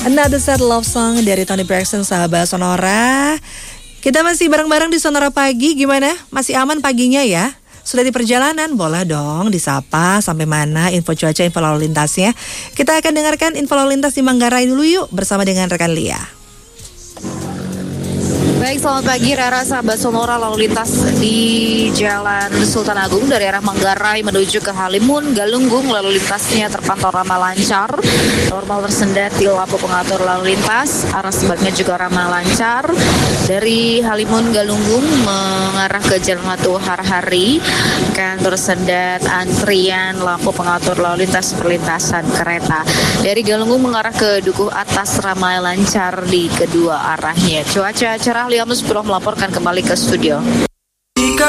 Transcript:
Another Sad Love Song dari Toni Braxton, sahabat Sonora. Kita masih bareng-bareng di Sonora Pagi. Gimana? Masih aman paginya ya? Sudah di perjalanan? Boleh dong disapa sampai mana info cuaca, info lalu lintasnya. Kita akan dengarkan info lalu lintas di Manggarai dulu yuk bersama dengan rekan Lia. Baik, selamat pagi Rara, sahabat Sonora. Lalu lintas di Jalan Sultan Agung dari arah Manggarai menuju ke Halimun, Galunggung, lalu lintasnya terpantau ramah lancar. Normal tersendat di lampu pengatur lalu lintas. Arah sebaliknya juga ramah lancar. Dari Halimun, Galunggung mengarah ke Jalan Latu Harhari kan tersendat antrian lampu pengatur lalu lintas perlintasan kereta. Dari Galunggung mengarah ke Dukuh Atas ramai lancar di kedua arahnya. Cuaca cerah, Liamus Bro melaporkan kembali ke studio.